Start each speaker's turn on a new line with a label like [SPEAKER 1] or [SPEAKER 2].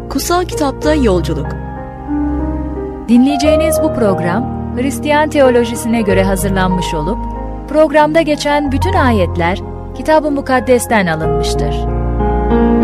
[SPEAKER 1] Kutsal Kitapta Yolculuk.
[SPEAKER 2] Dinleyeceğiniz bu program, Hristiyan teolojisine göre hazırlanmış olup, programda geçen bütün ayetler Kitab-ı Mukaddes'ten alınmıştır.